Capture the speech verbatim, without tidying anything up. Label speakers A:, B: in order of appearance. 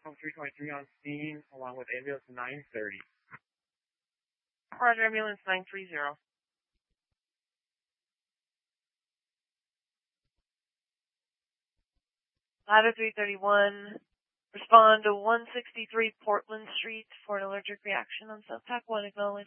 A: Code three twenty-three on scene, along with ambulance nine thirty.
B: Roger, ambulance nine three zero. Ladder three thirty-one, respond to one sixty-three Portland Street for an allergic reaction on South-Pac one, acknowledge.